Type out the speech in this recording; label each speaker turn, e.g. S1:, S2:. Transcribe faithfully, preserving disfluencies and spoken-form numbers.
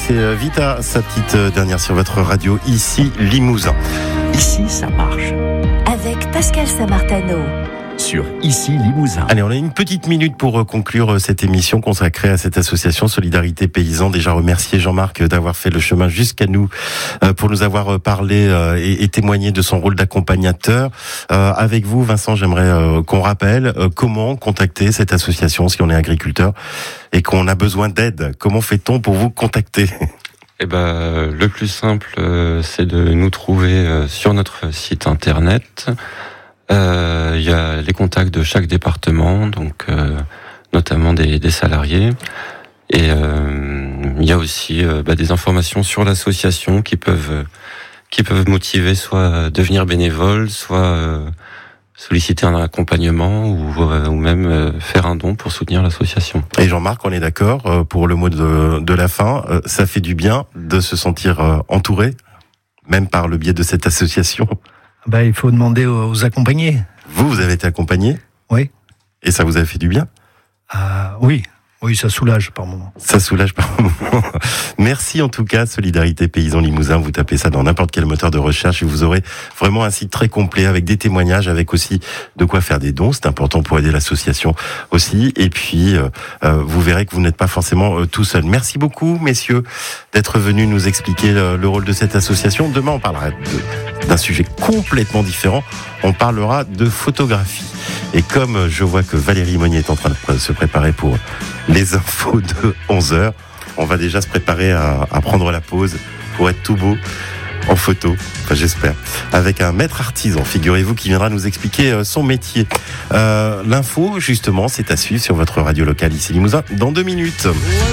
S1: c'est Vita, sa petite dernière sur votre radio, ici Limousin.
S2: Ici, ça marche.
S3: Avec Pascal Samartano.
S2: Sur Ici Limousin.
S1: Allez, on a une petite minute pour conclure cette émission consacrée à cette association Solidarité Paysan. Déjà remercier Jean-Marc d'avoir fait le chemin jusqu'à nous pour nous avoir parlé et témoigné de son rôle d'accompagnateur. Avec vous, Vincent, j'aimerais qu'on rappelle comment contacter cette association si on est agriculteur et qu'on a besoin d'aide. Comment fait-on pour vous contacter ?
S4: Eh ben, le plus simple, c'est de nous trouver sur notre site internet. Il euh, y a les contacts de chaque département, donc euh, notamment des, des salariés. Et il euh, y a aussi euh, bah, des informations sur l'association qui peuvent qui peuvent motiver soit à devenir bénévole, soit euh, solliciter un accompagnement ou, euh, ou même euh, faire un don pour soutenir l'association.
S1: Et Jean-Marc, on est d'accord euh, pour le mot de, de la fin. Euh, ça fait du bien de se sentir euh, entouré, même par le biais de cette association.
S5: Ben, il faut demander aux, aux accompagnés.
S1: Vous, vous avez été accompagné ?
S5: Oui.
S1: Et ça vous a fait du bien ?
S5: euh, Oui, oui, ça soulage par moment.
S1: Ça soulage par moment. Merci en tout cas, Solidarité Paysan Limousin. Vous tapez ça dans n'importe quel moteur de recherche et vous aurez vraiment un site très complet avec des témoignages, avec aussi de quoi faire des dons. C'est important pour aider l'association aussi. Et puis, euh, euh, vous verrez que vous n'êtes pas forcément euh, tout seul. Merci beaucoup, messieurs, d'être venus nous expliquer le, le rôle de cette association. Demain, on parlera de, d'un sujet complètement différent. On parlera de photographie. Et comme je vois que Valérie Monnier est en train de se préparer pour les infos de onze heures, on va déjà se préparer à, à prendre la pause pour être tout beau en photo, enfin j'espère, avec un maître artisan, figurez-vous, qui viendra nous expliquer son métier. Euh, l'info, justement, c'est à suivre sur votre radio locale ici Limousin dans deux minutes.